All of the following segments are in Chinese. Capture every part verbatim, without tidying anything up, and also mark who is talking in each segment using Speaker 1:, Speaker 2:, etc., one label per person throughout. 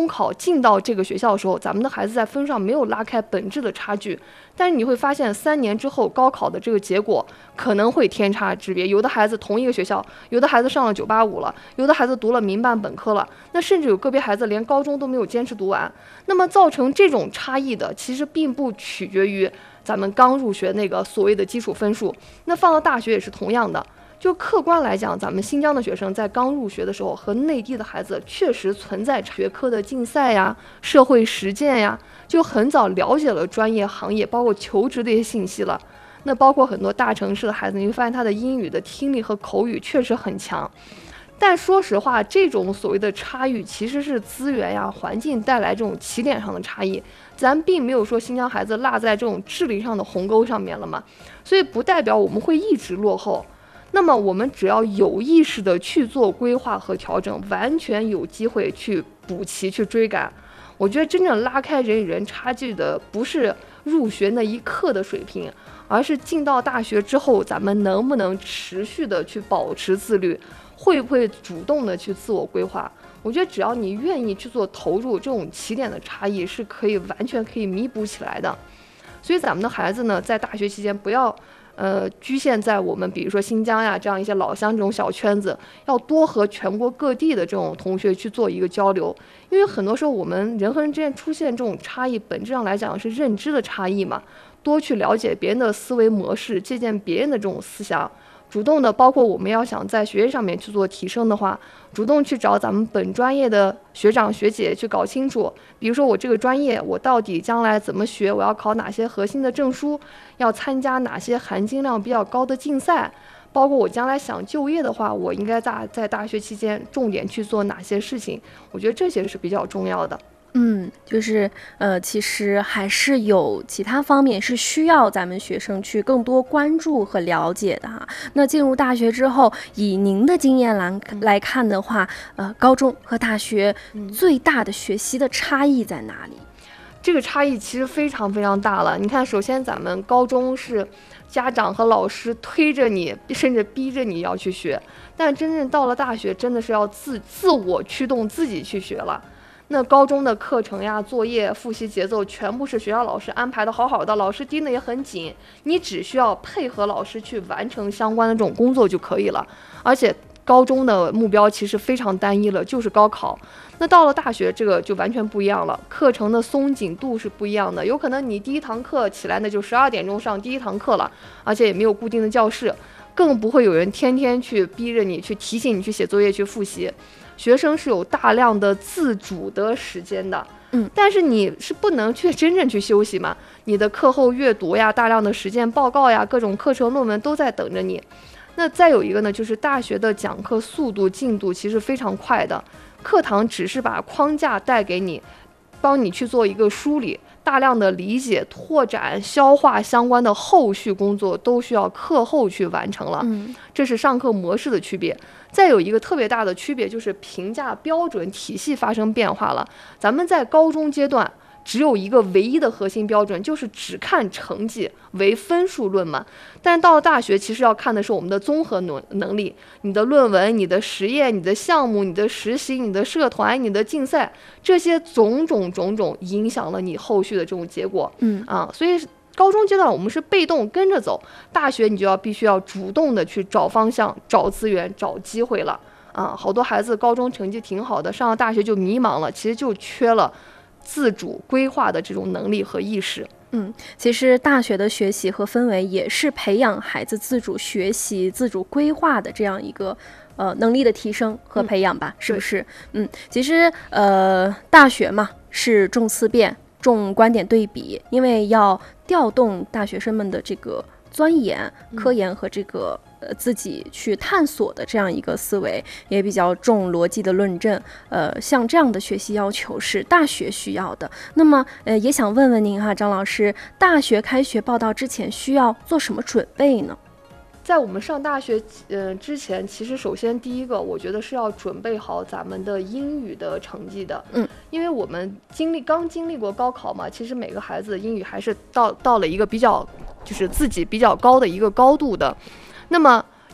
Speaker 1: 中考进到这个学校的时候，咱们的孩子在分上没有拉开本质的差距，但是你会发现三年之后高考的这个结果可能会天差之别，有的孩子同一个学校，有的孩子上了九八五了，有的孩子读了民办本科了，那甚至有个别孩子连高中都没有坚持读完。那么造成这种差异的其实并不取决于咱们刚入学那个所谓的基础分数，那放到大学也是同样的。就客观来讲，咱们新疆的学生在刚入学的时候和内地的孩子确实存在学科的竞赛呀、社会实践呀，就很早了解了专业行业包括求职的一些信息了。那包括很多大城市的孩子，你会发现他的英语的听力和口语确实很强。但说实话，这种所谓的差异其实是资源呀、环境带来这种起点上的差异，咱并没有说新疆孩子落在这种智力上的鸿沟上面了嘛，所以不代表我们会一直落后。那么我们只要有意识的去做规划和调整，完全有机会去补齐、去追赶。我觉得真正拉开人与人差距的，不是入学那一刻的水平，而是进到大学之后，咱们能不能持续的去保持自律，会不会主动的去自我规划。我觉得只要你愿意去做投入，这种起点的差异是可以完全可以弥补起来的。所以咱们的孩子呢，在大学期间不要呃，局限在我们比如说新疆呀这样一些老乡这种小圈子，要多和全国各地的这种同学去做一个交流，因为很多时候我们人和人之间出现这种差异，本质上来讲是认知的差异嘛，多去了解别人的思维模式，借鉴别人的这种思想，主动的，包括我们要想在学业上面去做提升的话，主动去找咱们本专业的学长学姐去搞清楚，比如说我这个专业我到底将来怎么学，我要考哪些核心的证书，要参加哪些含金量比较高的竞赛，包括我将来想就业的话，我应该在在大学期间重点去做哪些事情，我觉得这些是比较重要的。
Speaker 2: 嗯，就是呃，其实还是有其他方面是需要咱们学生去更多关注和了解的哈。那进入大学之后，以您的经验来来看的话，呃，高中和大学最大的学习的差异在哪里？
Speaker 1: 这个差异其实非常非常大了。你看，首先咱们高中是家长和老师推着你，甚至逼着你要去学，但真正到了大学，真的是要自自我驱动自己去学了。那高中的课程呀、作业、复习节奏全部是学校老师安排的好好的，老师盯得也很紧，你只需要配合老师去完成相关的这种工作就可以了。而且高中的目标其实非常单一了，就是高考。那到了大学，这个就完全不一样了，课程的松紧度是不一样的。有可能你第一堂课起来呢，就十二点钟上第一堂课了，而且也没有固定的教室，更不会有人天天去逼着你去提醒你去写作业、去复习。学生是有大量的自主的时间的，
Speaker 2: 嗯，
Speaker 1: 但是你是不能去真正去休息嘛？你的课后阅读呀、大量的实践报告呀、各种课程论文都在等着你。那再有一个呢，就是大学的讲课速度进度其实非常快的，课堂只是把框架带给你，帮你去做一个梳理，大量的理解、拓展、消化相关的后续工作都需要课后去完成了。
Speaker 2: 嗯，
Speaker 1: 这是上课模式的区别。再有一个特别大的区别就是评价标准体系发生变化了。咱们在高中阶段只有一个唯一的核心标准，就是只看成绩为分数论嘛。但是到了大学，其实要看的是我们的综合能能力，你的论文、你的实验、你的项目、你的实习、你的社团、你的竞赛，这些种种种种影响了你后续的这种结果。
Speaker 2: 嗯
Speaker 1: 啊，所以高中阶段我们是被动跟着走，大学你就要必须要主动的去找方向、找资源、找机会了。啊，好多孩子高中成绩挺好的，上了大学就迷茫了，其实就缺了自主规划的这种能力和意识。
Speaker 2: 嗯，其实大学的学习和氛围也是培养孩子自主学习、自主规划的这样一个呃能力的提升和培养吧，嗯、是不是？嗯，其实呃大学嘛是重思辨、重观点对比，因为要调动大学生们的这个钻研、科研和这个。呃，自己去探索的这样一个思维，也比较重逻辑的论证。呃，像这样的学习要求是大学需要的。那么，呃，也想问问您哈，张老师，大学开学报到之前需要做什么准备呢？
Speaker 1: 在我们上大学呃之前，其实首先第一个，我觉得是要准备好咱们的英语的成绩的。
Speaker 2: 嗯，
Speaker 1: 因为我们经历刚经历过高考嘛，其实每个孩子的英语还是到到了一个比较就是自己比较高的一个高度的。那么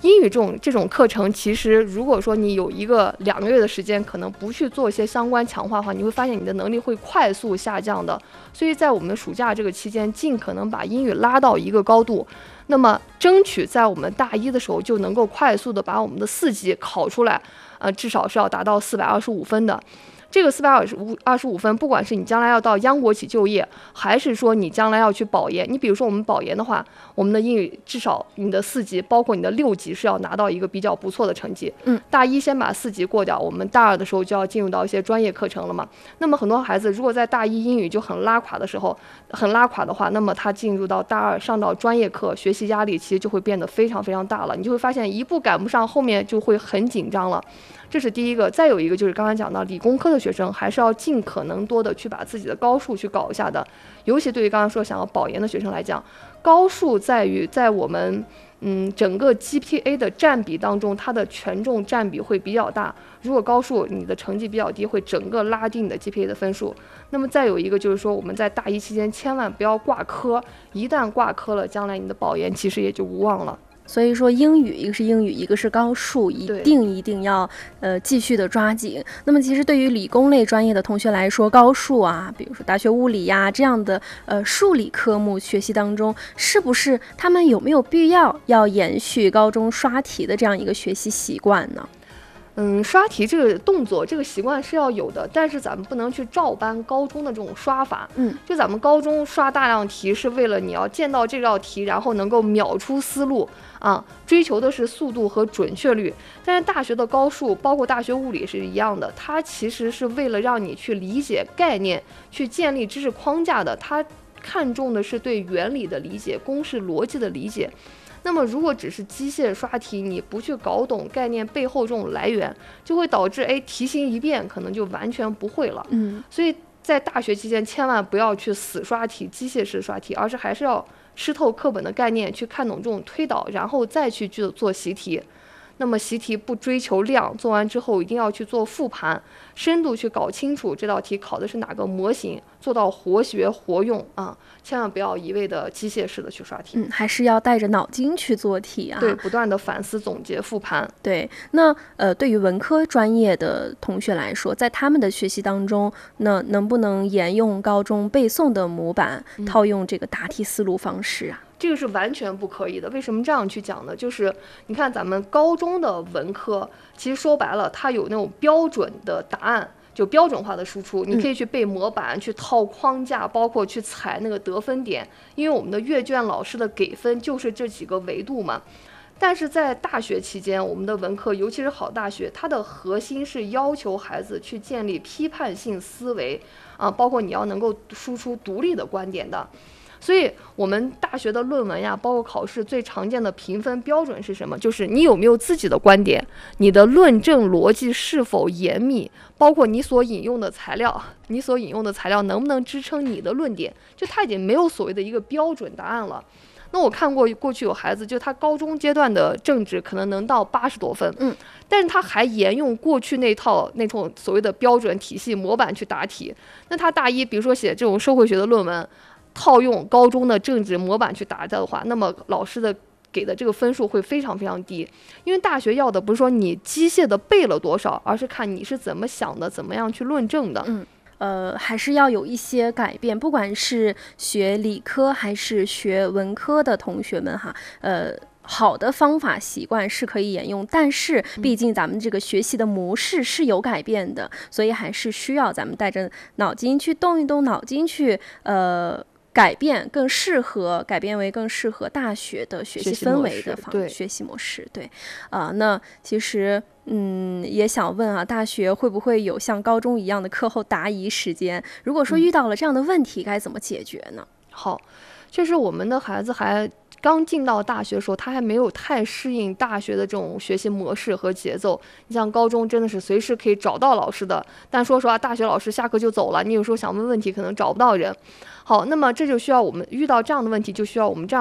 Speaker 1: 英语这种这种课程，其实如果说你有一个两个月的时间，可能不去做一些相关强化的话，你会发现你的能力会快速下降的。所以在我们暑假这个期间，尽可能把英语拉到一个高度，那么争取在我们大一的时候就能够快速的把我们的四级考出来，呃，至少是要达到四百二十五分的。这个四百二十五二十五分，不管是你将来要到央国企就业，还是说你将来要去保研，你比如说我们保研的话，我们的英语至少你的四级，包括你的六级是要拿到一个比较不错的成绩。
Speaker 2: 嗯，
Speaker 1: 大一先把四级过掉，我们大二的时候就要进入到一些专业课程了嘛。那么很多孩子如果在大一英语就很拉垮的时候，很拉垮的话，那么他进入到大二上到专业课，学习压力其实就会变得非常非常大了。你就会发现一步赶不上，后面就会很紧张了。这是第一个。再有一个就是刚才讲到理工科的学生，还是要尽可能多的去把自己的高数去搞一下的。尤其对于刚刚说想要保研的学生来讲，高数在于在我们嗯整个 G P A 的占比当中，它的权重占比会比较大。如果高数你的成绩比较低，会整个拉低你的 G P A 的分数。那么再有一个就是说，我们在大一期间千万不要挂科，一旦挂科了，将来你的保研其实也就无望了。
Speaker 2: 所以说英语，一个是英语，一个是高数，一定一定要呃继续的抓紧。那么其实对于理工类专业的同学来说，高数啊，比如说大学物理呀、啊、这样的呃数理科目学习当中，是不是他们有没有必要要延续高中刷题的这样一个学习习惯呢？
Speaker 1: 嗯，刷题这个动作，这个习惯是要有的，但是咱们不能去照搬高中的这种刷法。
Speaker 2: 嗯，
Speaker 1: 就咱们高中刷大量题是为了你要见到这道题，然后能够秒出思路啊，追求的是速度和准确率。但是大学的高数，包括大学物理是一样的，它其实是为了让你去理解概念，去建立知识框架的。它看重的是对原理的理解、公式逻辑的理解。那么如果只是机械刷题，你不去搞懂概念背后这种来源，就会导致哎题型一变，可能就完全不会了。
Speaker 2: 嗯，
Speaker 1: 所以在大学期间千万不要去死刷题、机械式刷题，而是还是要吃透课本的概念，去看懂这种推导，然后再去去做习题。那么习题不追求量，做完之后一定要去做复盘，深度去搞清楚这道题考的是哪个模型，做到活学活用啊！千万不要一味的机械式的去刷题，
Speaker 2: 嗯，还是要带着脑筋去做题啊。
Speaker 1: 对，不断的反思、总结、复盘。
Speaker 2: 对，那呃，对于文科专业的同学来说，在他们的学习当中，那能不能沿用高中背诵的模板，
Speaker 1: 嗯、
Speaker 2: 套用这个答题思路方式啊？
Speaker 1: 这个是完全不可以的。为什么这样去讲呢？就是你看咱们高中的文科，其实说白了，它有那种标准的答案，就标准化的输出，你可以去背模板，去套框架，包括去踩那个得分点，因为我们的阅卷老师的给分就是这几个维度嘛。但是在大学期间，我们的文科，尤其是好大学，它的核心是要求孩子去建立批判性思维啊，包括你要能够输出独立的观点的。所以我们大学的论文呀，包括考试最常见的评分标准是什么？就是你有没有自己的观点，你的论证逻辑是否严密，包括你所引用的材料，你所引用的材料能不能支撑你的论点，就它已经没有所谓的一个标准答案了。那我看过过去有孩子，就他高中阶段的政治可能能到八十多分，
Speaker 2: 嗯，
Speaker 1: 但是他还沿用过去那套那种所谓的标准体系模板去答题。那他大一比如说写这种社会学的论文，套用高中的政治模板去答的话，那么老师的给的这个分数会非常非常低。因为大学要的不是说你机械的背了多少，而是看你是怎么想的，怎么样去论证的。
Speaker 2: 嗯，呃，还是要有一些改变，不管是学理科还是学文科的同学们哈，呃。好的方法习惯是可以沿用，但是毕竟咱们这个学习的模式是有改变的，所以还是需要咱们带着脑筋去动一动脑筋去呃改变，更适合改变为更适合大学的学习氛围的方学习模式。对，啊、呃，那其实嗯也想问啊，大学会不会有像高中一样的课后答疑时间？如果说遇到了这样的问题，该怎么解决呢？
Speaker 1: 好，就是我们的孩子还刚进到大学的时候，他还没有太适应大学的这种学习模式和节奏。你像高中真的是随时可以找到老师的，但说实话，大学老师下课就走了，你有时候想问问题可能找不到人。好，那么这就需要我们遇到这样的问题，就需要我们这样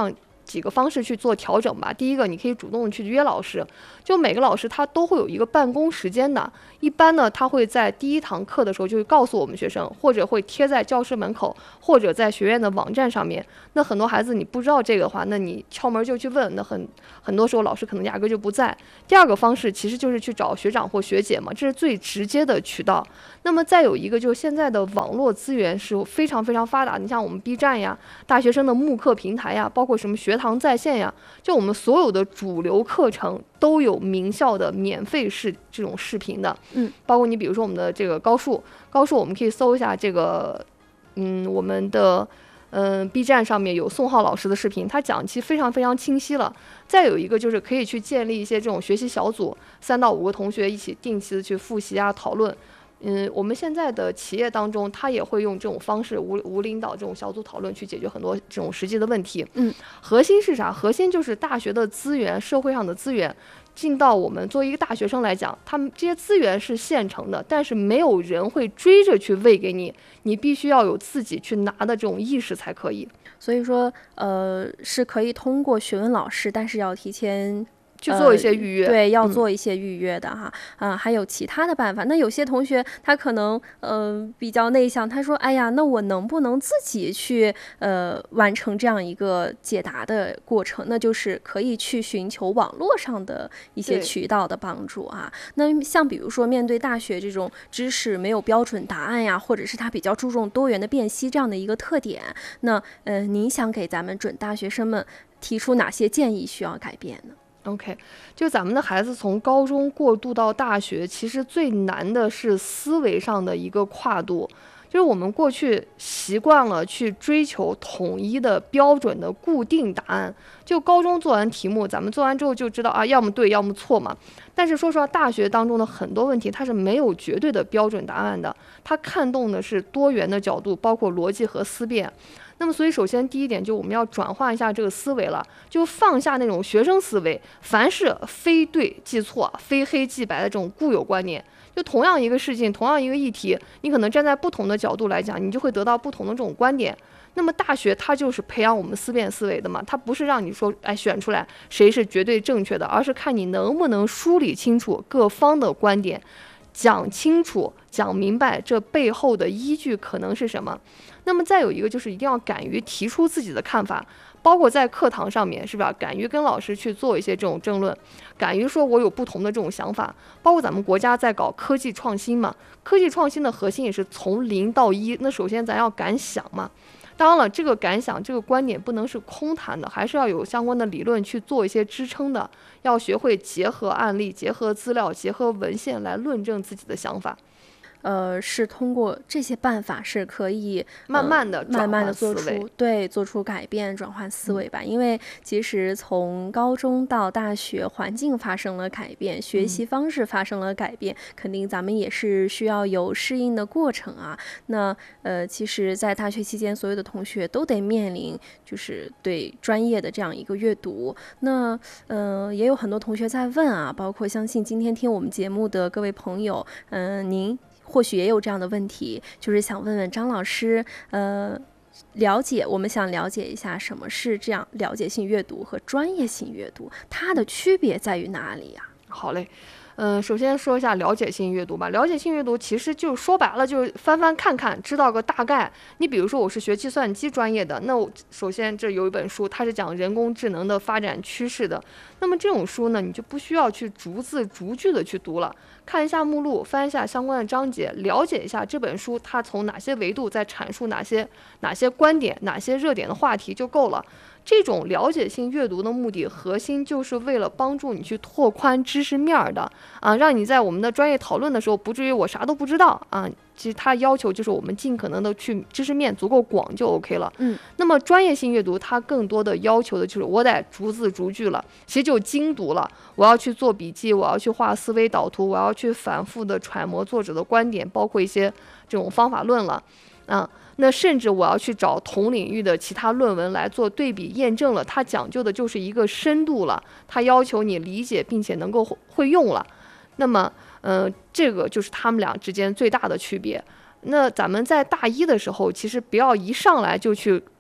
Speaker 1: 几个方式去做调整吧。第一个，你可以主动的去约老师，就每个老师他都会有一个办公时间的，一般呢他会在第一堂课的时候就会告诉我们学生，或者会贴在教室门口，或者在学院的网站上面。那很多孩子你不知道这个的话，那你敲门就去问，那很很多时候老师可能压根就不在。第二个方式其实就是去找学长或学姐嘛，这是最直接的渠道。那么再有一个，就是现在的网络资源是非常非常发达，你像我们 B 站呀、大学生的慕课平台呀，包括什么学堂在线呀，就我们所有的主流课程都有名校的免费视这种视频的，
Speaker 2: 嗯，
Speaker 1: 包括你比如说我们的这个高数，高数我们可以搜一下这个，嗯，我们的。嗯 ，B 站上面有宋浩老师的视频，他讲期非常非常清晰了。再有一个就是可以去建立一些这种学习小组，三到五个同学一起定期的去复习啊、讨论。嗯，我们现在的企业当中，他也会用这种方式，无无领导这种小组讨论去解决很多这种实际的问题。
Speaker 2: 嗯，
Speaker 1: 核心是啥？核心就是大学的资源，社会上的资源。进到我们作为一个大学生来讲，他们这些资源是现成的，但是没有人会追着去喂给你，你必须要有自己去拿的这种意识才可以。
Speaker 2: 所以说，呃，是可以通过询问老师，但是要提前。
Speaker 1: 去做一些预约，
Speaker 2: 呃、对，要做一些预约的哈，嗯、呃，还有其他的办法。那有些同学他可能呃比较内向，他说，哎呀，那我能不能自己去呃完成这样一个解答的过程？那就是可以去寻求网络上的一些渠道的帮助啊。那像比如说面对大学这种知识没有标准答案呀，或者是他比较注重多元的辨析这样的一个特点，那呃，您想给咱们准大学生们提出哪些建议需要改变呢
Speaker 1: ？OK， 就咱们的孩子从高中过渡到大学，其实最难的是思维上的一个跨度。就是我们过去习惯了去追求统一的标准的固定答案，就高中做完题目，咱们做完之后就知道啊，要么对，要么错嘛。但是说实话，大学当中的很多问题，它是没有绝对的标准答案的，它看重的是多元的角度，包括逻辑和思辨。那么，所以首先第一点就我们要转换一下这个思维了，就放下那种学生思维，凡是非对即错、非黑即白的这种固有观念。就同样一个事情，同样一个议题，你可能站在不同的角度来讲，你就会得到不同的这种观点。那么大学它就是培养我们思辨思维的嘛，它不是让你说哎选出来谁是绝对正确的，而是看你能不能梳理清楚各方的观点，讲清楚、讲明白这背后的依据可能是什么。那么再有一个就是一定要敢于提出自己的看法，包括在课堂上面，是吧？敢于跟老师去做一些这种争论，敢于说我有不同的这种想法。包括咱们国家在搞科技创新嘛，科技创新的核心也是从零到一。那首先咱要敢想嘛，当然了，这个敢想这个观点不能是空谈的，还是要有相关的理论去做一些支撑的，要学会结合案例、结合资料、结合文献来论证自己的想法。
Speaker 2: 呃，是通过这些办法是可以
Speaker 1: 慢慢的、
Speaker 2: 呃、慢慢的做
Speaker 1: 出
Speaker 2: 对做出改变，转换思维吧。嗯、因为其实从高中到大学，环境发生了改变，学习方式发生了改变，嗯、肯定咱们也是需要有适应的过程啊。那呃，其实，在大学期间，所有的同学都得面临就是对专业的这样一个阅读。那呃，也有很多同学在问啊，包括相信今天听我们节目的各位朋友，嗯、呃，您。或许也有这样的问题，就是想问问张老师，呃，了解，我们想了解一下什么是这样了解性阅读和专业性阅读，它的区别在于哪里呀？
Speaker 1: 好嘞。嗯，首先说一下了解性阅读吧。了解性阅读其实就说白了就是翻翻看看，知道个大概。你比如说我是学计算机专业的，那我首先这有一本书，它是讲人工智能的发展趋势的。那么这种书呢，你就不需要去逐字逐句的去读了，看一下目录，翻一下相关的章节，了解一下这本书它从哪些维度在阐述哪些哪些观点、哪些热点的话题就够了。这种了解性阅读的目的核心就是为了帮助你去拓宽知识面的啊，让你在我们的专业讨论的时候不至于我啥都不知道啊。其实它要求就是我们尽可能的去知识面足够广就 OK 了。
Speaker 2: 嗯，
Speaker 1: 那么专业性阅读它更多的要求的就是我得逐字逐句了，其实就精读了。我要去做笔记，我要去画思维导图，我要去反复的揣摩作者的观点，包括一些这种方法论了啊。那甚至我要去找同领域的其他论文来做对比验证了，它讲究的就是一个深度了，它要求你理解并且能够会用了。那么，呃，这个就是他们俩之间最大的区别。那咱们在大一的时候，其实不要一上来就去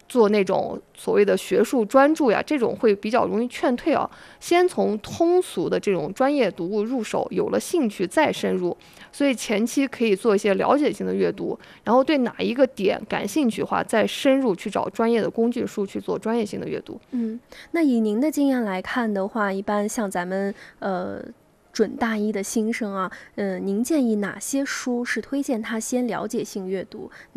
Speaker 1: 做那种所谓的学术专注呀，这种会比较容易劝退啊。先从通俗的这种专业读物入手，有了兴趣再深入。所以前期可以做一些了解性的阅读，然后对哪一个点感兴趣的话，再深入去找专业的工具书去做专业性的阅读。
Speaker 2: 嗯，那以您的经验来看的话，一般像咱们呃准大一的新生啊，嗯、呃，您建议哪些书是推荐他先了解性阅读？